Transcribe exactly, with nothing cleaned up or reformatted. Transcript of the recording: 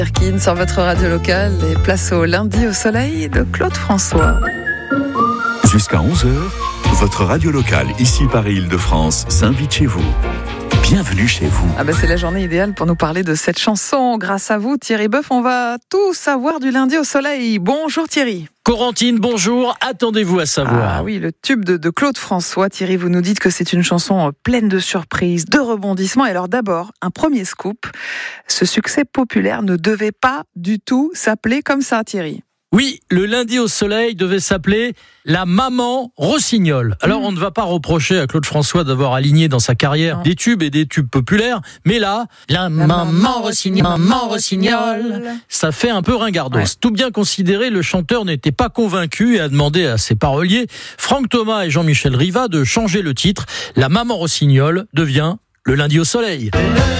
Erkin sur votre radio locale et place au lundi au soleil de Claude François. Jusqu'à onze heures, votre radio locale, ici Paris-Île-de-France, s'invite chez vous. Bienvenue chez vous. Ah ben c'est la journée idéale pour nous parler de cette chanson. Grâce à vous, Thierry Boeuf, on va tout savoir du lundi au soleil. Bonjour Thierry. Corentine, bonjour. Attendez-vous à savoir. Ah oui, le tube de, de Claude François. Thierry, vous nous dites que c'est une chanson pleine de surprises, de rebondissements. Et alors d'abord, un premier scoop. Ce succès populaire ne devait pas du tout s'appeler comme ça, Thierry. Oui, le lundi au soleil devait s'appeler La Maman Rossignol. Alors, mmh. on ne va pas reprocher à Claude François d'avoir aligné dans sa carrière mmh. des tubes et des tubes populaires, mais là, La, la Maman, maman Rossignol, Maman Rossignol, ça fait un peu ringardos. Ouais. Tout bien considéré, le chanteur n'était pas convaincu et a demandé à ses paroliers, Franck Thomas et Jean-Michel Riva, de changer le titre. La Maman Rossignol devient Le lundi au soleil.